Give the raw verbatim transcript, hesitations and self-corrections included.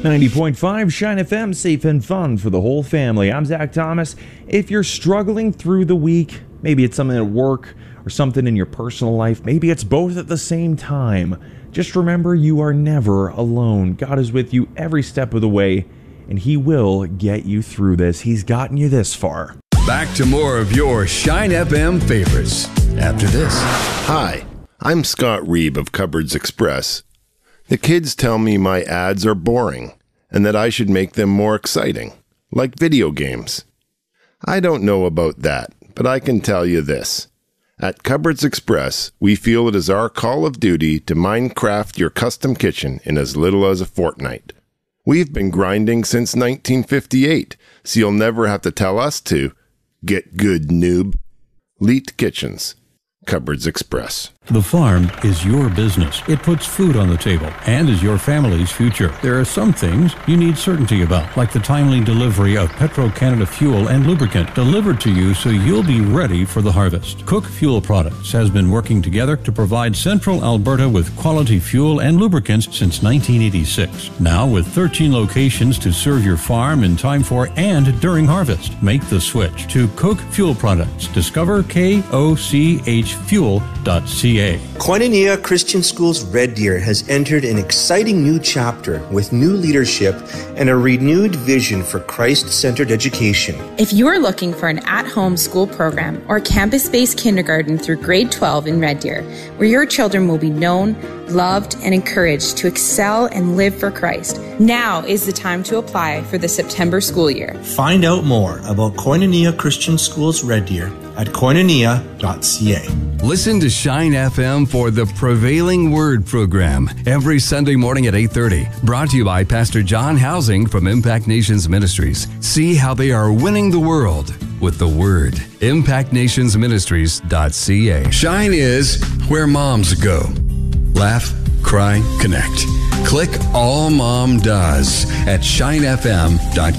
ninety point five Shine F M, safe and fun for the whole family. I'm Zach Thomas. If you're struggling through the week, maybe it's something at work or something in your personal life, maybe it's both at the same time, just remember you are never alone. God is with you every step of the way, and He will get you through this. He's gotten you this far. Back to more of your Shine F M favorites after this. Hi, I'm Scott Reeb of Cupboards Express. The kids tell me my ads are boring and that I should make them more exciting, like video games. I don't know about that, but I can tell you this. At Cupboards Express, we feel it is our call of duty to Minecraft your custom kitchen in as little as a fortnight. We've been grinding since nineteen fifty-eight, so you'll never have to tell us to. Get good, noob. Leet Kitchens. Cupboards Express. The farm is your business. It puts food on the table and is your family's future. There are some things you need certainty about, like the timely delivery of Petro-Canada fuel and lubricant delivered to you so you'll be ready for the harvest. Cook Fuel Products has been working together to provide Central Alberta with quality fuel and lubricants since nineteen eighty-six. Now with thirteen locations to serve your farm in time for and during harvest. Make the switch to Cook Fuel Products. Discover K O C H fuel dot c a. Koinonia Christian Schools Red Deer has entered an exciting new chapter with new leadership and a renewed vision for Christ-centered education. If you are looking for an at-home school program or campus-based kindergarten through grade twelve in Red Deer, where your children will be known, loved, and encouraged to excel and live for Christ, now is the time to apply for the September school year. Find out more about Koinonia Christian Schools Red Deer at koinonia dot c a. Listen to Shine F M for the Prevailing Word program every Sunday morning at eight thirty. Brought to you by Pastor John Housing from Impact Nations Ministries. See how they are winning the world with the Word. impact nations ministries dot c a. Shine is where moms go. Laugh, cry, connect. Click All Mom Does at shine f m dot com.